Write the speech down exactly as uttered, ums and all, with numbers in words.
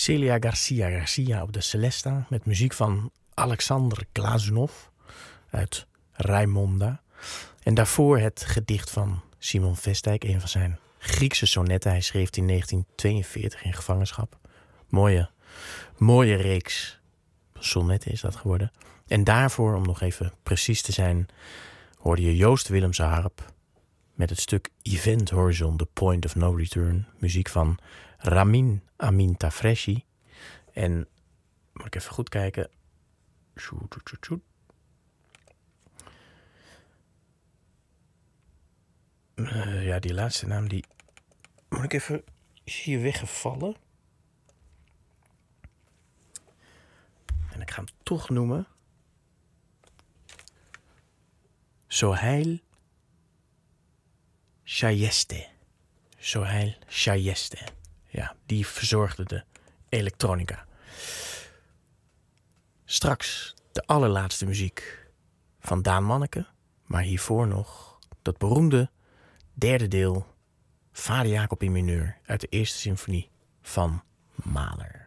Celia Garcia Garcia op de Celesta met muziek van Alexander Glazunov uit Raimonda. En daarvoor het gedicht van Simon Vestdijk, een van zijn Griekse sonnetten. Hij schreef het in negentien tweeënveertig in gevangenschap. Mooie, mooie reeks sonnetten is dat geworden. En daarvoor, om nog even precies te zijn, hoorde je Joost Willemse harp met het stuk Event Horizon, The Point of No Return. Muziek van Ramin Amin Tafreshi. En moet ik even goed kijken. Uh, ja, die laatste naam die moet ik even, is hier weggevallen. En ik ga hem toch noemen. Sohail Shayeste. Sohail Shayeste. Ja, die verzorgde de elektronica. Straks de allerlaatste muziek van Daan Manneke. Maar hiervoor nog dat beroemde derde deel, Vader Jacob in mineur uit de eerste symfonie van Mahler.